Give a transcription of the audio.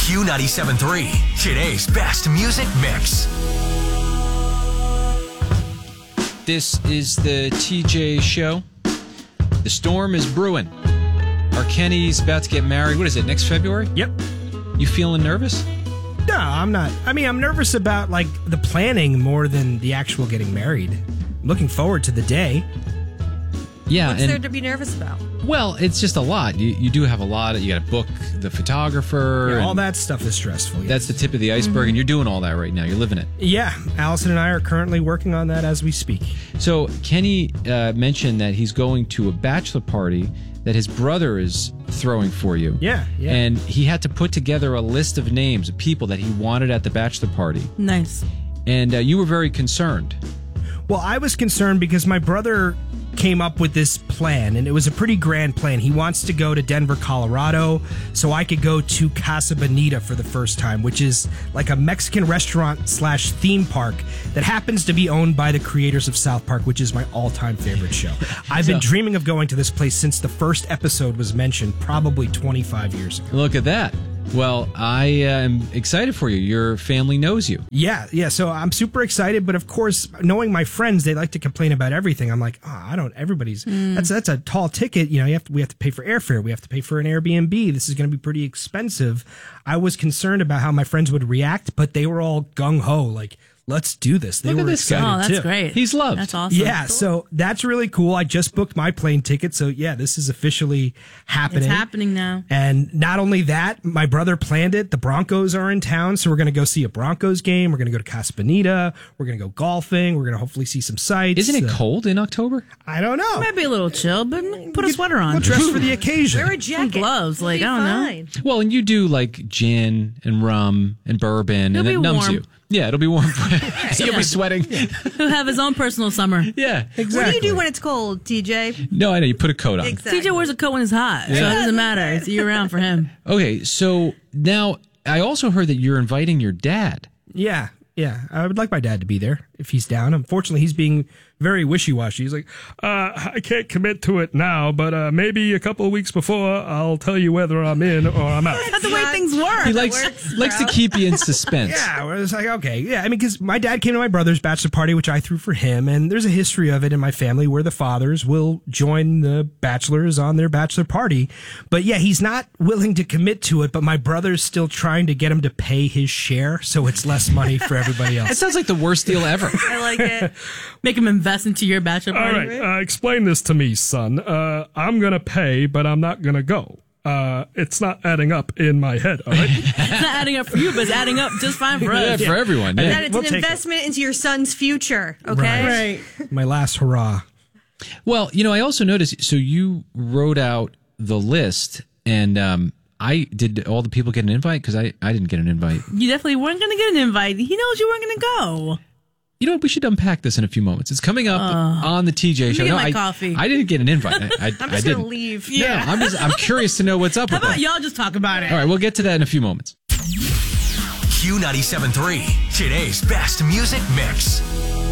Q97.3, today's best music mix. This is the TJ show. The storm is brewing. Our Kenny's about to get married. What is it, next February? Yep. You feeling nervous? No, I'm not. I mean, I'm nervous about like the planning more than the actual getting married. I'm looking forward to the day. Yeah. What's there to be nervous about? Well, it's just a lot. You do have a lot. You got to book the photographer. Yeah, and all that stuff is stressful. Yes. That's the tip of the iceberg, and you're doing all that right now. You're living it. Yeah, Allison and I are currently working on that as we speak. So Kenny mentioned that he's going to a bachelor party that his brother is throwing for you. Yeah. And he had to put together a list of names of people that he wanted at the bachelor party. Nice. And you were very concerned. Well, I was concerned because my brother came up with this plan, and it was a pretty grand plan. He wants to go to Denver, Colorado, so I could go to Casa Bonita for the first time, which is like a Mexican restaurant / theme park that happens to be owned by the creators of South Park, which is my all-time favorite show. I've been dreaming of going to this place since the first episode was mentioned, probably 25 years ago. Look at that. Well, I am excited for you. Your family knows you. Yeah. So I'm super excited, but of course, knowing my friends, they like to complain about everything. I'm like, everybody's that's a tall ticket. You know, we have to pay for airfare. We have to pay for an Airbnb. This is going to be pretty expensive. I was concerned about how my friends would react, but they were all gung ho, like, let's do this. They Look at were this guy. excited Oh, that's too. great. He's loved. That's awesome. Yeah, Cool. so that's really cool. I just booked my plane ticket, so yeah, this is officially happening. It's happening now. And not only that, my brother planned it. The Broncos are in town, so we're going to go see a Broncos game. We're going to go to Casa Bonita. We're going to go golfing. We're going to hopefully see some sights. Isn't it cold in October? I don't know. It might be a little chill, but put a sweater on. We'll dress for the occasion. Wear a Some jacket. gloves. Like, It'll I be don't know. fine. Well, and you do like gin and rum and bourbon, and It'll it be numbs warm. you. Yeah, it'll be warm. You'll be sweating. He'll have his own personal summer. Yeah, Exactly. What do you do when it's cold, TJ? No, I know. You put a coat on. Exactly. TJ wears a coat when it's hot, so it doesn't matter. It's year round for him. Okay, so now I also heard that you're inviting your dad. Yeah. I would like my dad to be there if he's down. Unfortunately, he's being very wishy-washy. He's like, I can't commit to it now, but maybe a couple of weeks before, I'll tell you whether I'm in or I'm out. That's the way things work. He likes to keep you in suspense. Yeah, well, it's like, okay. Yeah, I mean, because my dad came to my brother's bachelor party, which I threw for him, and there's a history of it in my family where the fathers will join the bachelors on their bachelor party. But yeah, he's not willing to commit to it, but my brother's still trying to get him to pay his share, so it's less money for everybody That else. sounds like the worst deal ever. I like it. Make him invest into your bachelor All party. right, explain this to me, son. I'm going to pay, but I'm not going to go. It's not adding up in my head, all right? It's not adding up for you, but it's adding up just fine for Yeah, us. for everyone. And Yeah. that it's We'll an take it. investment into your son's future, okay? My last hurrah. Well, I also noticed, so you wrote out the list, and I did all the people get an invite? Because I didn't get an invite. You definitely weren't going to get an invite. He knows you weren't going to go. You know what? We should unpack this in a few moments. It's coming up on the TJ show. get No, my I, coffee. I didn't get an invite. I I'm just didn't. going to leave. Yeah. No, I'm curious to know what's up How with about that. y'all just talk about it? All right, we'll get to that in a few moments. Q97.3, today's best music mix.